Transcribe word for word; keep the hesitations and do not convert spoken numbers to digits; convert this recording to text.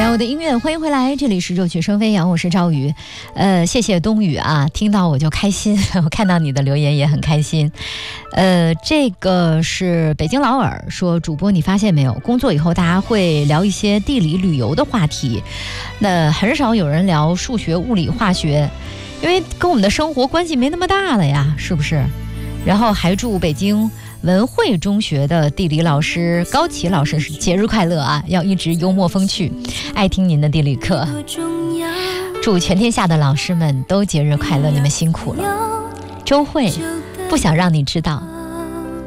我的音乐，欢迎回来，这里是热曲生飞扬，我是赵宇。呃，谢谢冬雨啊，听到我就开心，我看到你的留言也很开心。呃，这个是北京老耳说，主播你发现没有，工作以后大家会聊一些地理旅游的话题，那很少有人聊数学、物理、化学，因为跟我们的生活关系没那么大了呀，是不是？然后还祝北京文汇中学的地理老师高启老师是节日快乐啊，要一直幽默风趣，爱听您的地理课。祝全天下的老师们都节日快乐，你们辛苦了。周慧，不想让你知道。